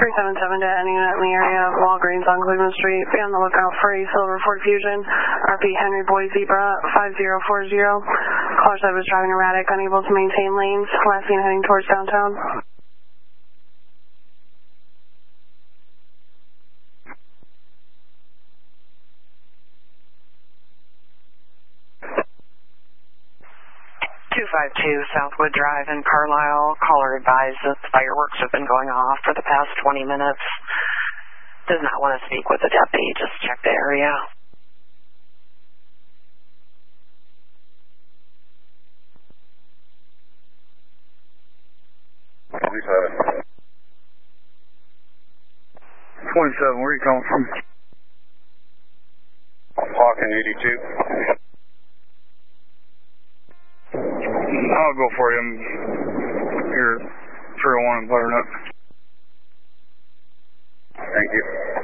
377 to any unit in the area of Walgreens on Cleveland Street. Be on the lookout for a silver Ford Fusion, RP Henry Boy Zebra 5040. Caller said was driving erratic, unable to maintain lanes. Last seen heading towards downtown. Southwood Drive in Carlisle. Caller advised that fireworks have been going off for the past 20 minutes. Does not want to speak with the deputy. Just check the area. $27. 27, where are you calling from? Hawken 82. I'll go for you. I'm here, 301 in Butternut. Thank you.